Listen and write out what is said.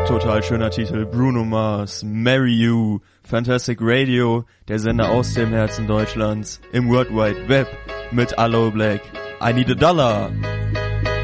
Total schöner Titel. Bruno Mars, Marry You, Fantastic Radio, der Sender aus dem Herzen Deutschlands, im World Wide Web mit Allo Black. I Need a Dollar.